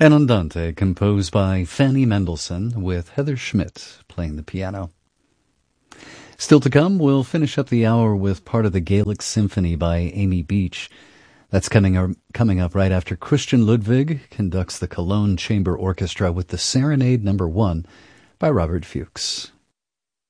and Andante, composed by Fanny Mendelssohn, with Heather Schmidt playing the piano. Still to come, we'll finish up the hour with part of the Gaelic Symphony by Amy Beach. That's coming up right after Christian Ludwig conducts the Cologne Chamber Orchestra with the Serenade No. 1 by Robert Fuchs.